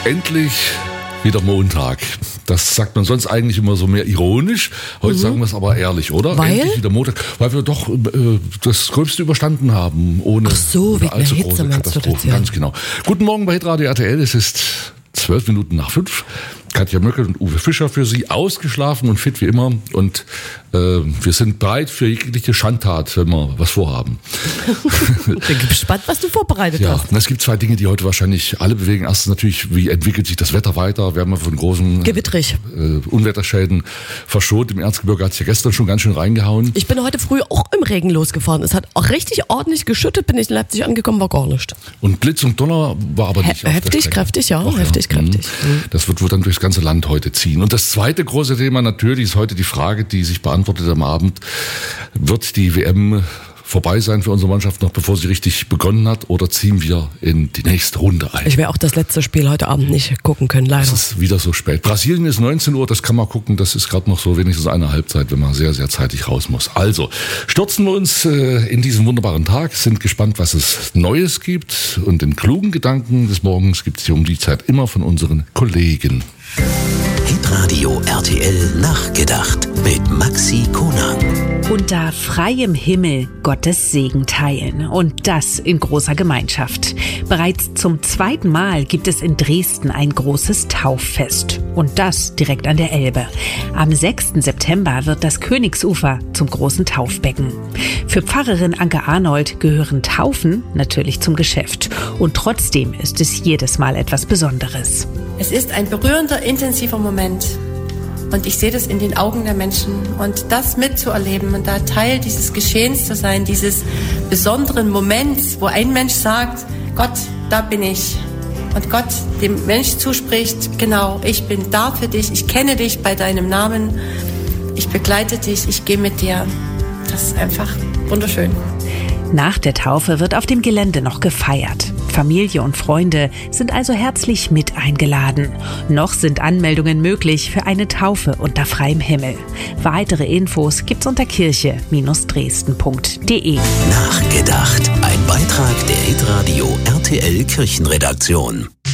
Endlich wieder Montag. Das sagt man sonst eigentlich immer so mehr ironisch. Heute sagen wir es aber ehrlich, oder? Weil? Endlich wieder Montag. Weil wir doch das Gröbste überstanden haben. Ohne wegen allzu der Hitze, große Katastrophen. Ganz genau. Guten Morgen bei Hitradio RTL. Es ist 12 Minuten nach 5. Katja Möckel und Uwe Fischer für Sie, ausgeschlafen und fit wie immer. Und wir sind bereit für jegliche Schandtat, wenn wir was vorhaben. Bin gespannt, was du vorbereitet hast. Und es gibt zwei Dinge, die heute wahrscheinlich alle bewegen. Erstens natürlich, wie entwickelt sich das Wetter weiter? Wir haben ja von großen Gewittrig. Unwetterschäden verschont. Im Erzgebirge hat es ja gestern schon ganz schön reingehauen. Ich bin heute früh auch im Regen losgefahren. Es hat auch richtig ordentlich geschüttet. Bin ich in Leipzig angekommen, war gar nicht. Und Blitz und Donner war aber nicht heftig, kräftig, ja. Ach, heftig, kräftig. Das wird dann durchs ganze Land heute ziehen. Und das zweite große Thema natürlich ist heute die Frage, die sich beantwortet am Abend. Wird die WM vorbei sein für unsere Mannschaft noch, bevor sie richtig begonnen hat, oder ziehen wir in die nächste Runde ein? Ich werde auch das letzte Spiel heute Abend nicht gucken können, leider. Es ist wieder so spät. Brasilien ist 19 Uhr, das kann man gucken, das ist gerade noch so wenigstens eine Halbzeit, wenn man sehr, sehr zeitig raus muss. Also, stürzen wir uns in diesen wunderbaren Tag, sind gespannt, was es Neues gibt, und den klugen Gedanken des Morgens gibt es hier um die Zeit immer von unseren Kollegen. Hitradio RTL nachgedacht mit Maxi Konang. Unter freiem Himmel Gottes Segen teilen, und das in großer Gemeinschaft. Bereits zum 2. Mal gibt es in Dresden ein großes Tauffest, und das direkt an der Elbe. Am 6. September wird das Königsufer zum großen Taufbecken. Für Pfarrerin Anke Arnold gehören Taufen natürlich zum Geschäft, und trotzdem ist es jedes Mal etwas Besonderes. Es ist ein berührender, intensiver Moment. Und ich sehe das in den Augen der Menschen. Und das mitzuerleben und da Teil dieses Geschehens zu sein, dieses besonderen Moments, wo ein Mensch sagt, Gott, da bin ich. Und Gott dem Mensch zuspricht, genau, ich bin da für dich, ich kenne dich bei deinem Namen, ich begleite dich, ich gehe mit dir. Das ist einfach wunderschön. Nach der Taufe wird auf dem Gelände noch gefeiert. Familie und Freunde sind also herzlich mit eingeladen. Noch sind Anmeldungen möglich für eine Taufe unter freiem Himmel. Weitere Infos gibt's unter kirche-dresden.de. Nachgedacht. Ein Beitrag der Hitradio RTL Kirchenredaktion.